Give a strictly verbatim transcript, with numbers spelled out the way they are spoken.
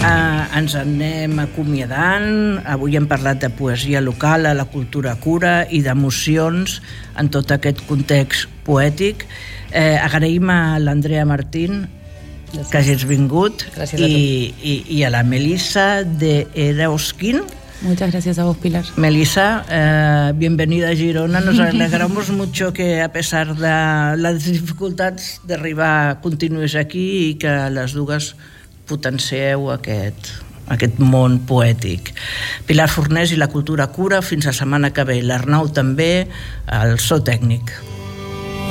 Uh, ens anem acomiadant. Avui hem parlat de poesia local, a la cultura cura i d'emocions en tot aquest context poètic. Eh, agraïm a l'Andrea Martín Gràcies. Que hagis vingut. Gràcies a tu. I, i, i a la Melissa de Erauskin. Muchas gracias a vos, Pilar. Melissa, eh, bienvenida a Girona. Nos alegramos mucho que, a pesar de las dificultats d'arribar, continuïs aquí i que les dues potencieu aquest, aquest món poètic. Pilar Fornés i la cultura cura. Fins la setmana que ve. L'Arnau també, el so tècnic.